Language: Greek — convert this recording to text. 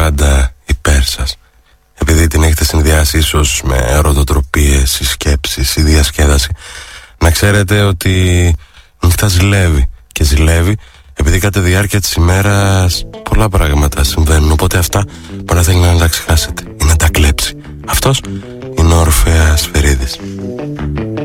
πάντα υπέρ σας. Επειδή την έχετε συνδυάσει ίσως με ερωτοτροπίες, ή σκέψεις, ή διασκέδαση, να ξέρετε ότι νύχτα ζηλεύει. Και ζηλεύει επειδή κατά τη διάρκεια της ημέρας πολλά πράγματα συμβαίνουν. Οπότε αυτά μπορεί να θέλει να τα ξεχάσετε ή να τα κλέψει. Αυτός είναι ο Ορφέας Σφυρίδης.